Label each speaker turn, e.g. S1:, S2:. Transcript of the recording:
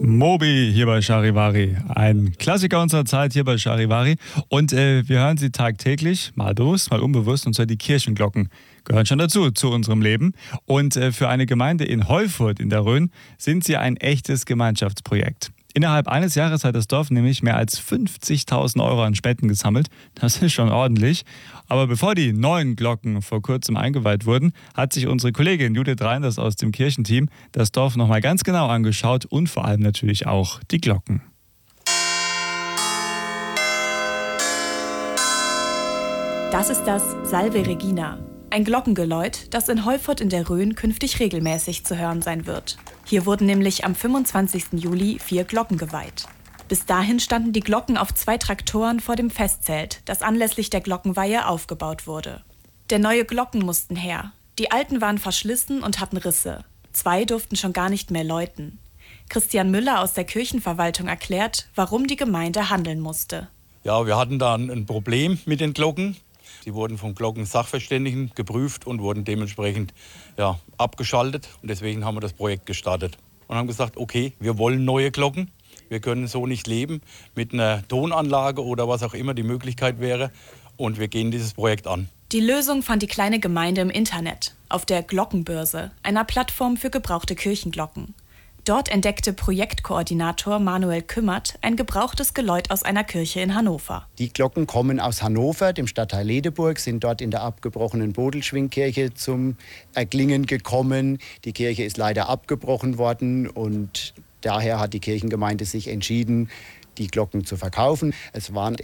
S1: Moby hier bei Charivari, ein Klassiker unserer Zeit hier bei Charivari. Und wir hören sie tagtäglich, mal bewusst, mal unbewusst, und zwar die Kirchenglocken gehören schon dazu, zu unserem Leben. Und für eine Gemeinde in Heufurt in der Rhön sind sie ein echtes Gemeinschaftsprojekt. Innerhalb eines Jahres hat das Dorf nämlich mehr als 50.000 Euro an Spenden gesammelt. Das ist schon ordentlich. Aber bevor die neuen Glocken vor kurzem eingeweiht wurden, hat sich unsere Kollegin Judith Reinders aus dem Kirchenteam das Dorf nochmal ganz genau angeschaut und vor allem natürlich auch die Glocken.
S2: Das ist das Salve Regina, ein Glockengeläut, das in Heufurt in der Rhön künftig regelmäßig zu hören sein wird. Hier wurden nämlich am 25. Juli 4 Glocken geweiht. Bis dahin standen die Glocken auf 2 Traktoren vor dem Festzelt, das anlässlich der Glockenweihe aufgebaut wurde. Denn neue Glocken mussten her. Die alten waren verschlissen und hatten Risse. 2 durften schon gar nicht mehr läuten. Christian Müller aus der Kirchenverwaltung erklärt, warum die Gemeinde handeln musste.
S3: Ja, wir hatten da ein Problem mit den Glocken. Die wurden vom Glockensachverständigen geprüft und wurden dementsprechend abgeschaltet. Und deswegen haben wir das Projekt gestartet und haben gesagt, okay, wir wollen neue Glocken. Wir können so nicht leben mit einer Tonanlage oder was auch immer die Möglichkeit wäre. Und wir gehen dieses Projekt an.
S2: Die Lösung fand die kleine Gemeinde im Internet, auf der Glockenbörse, einer Plattform für gebrauchte Kirchenglocken. Dort entdeckte Projektkoordinator Manuel Kümmert ein gebrauchtes Geläut aus einer Kirche in Hannover.
S4: Die Glocken kommen aus Hannover, dem Stadtteil Ledeburg, sind dort in der abgebrochenen Bodelschwingkirche zum Erklingen gekommen. Die Kirche ist leider abgebrochen worden und daher hat die Kirchengemeinde sich entschieden, die Glocken zu verkaufen. Es waren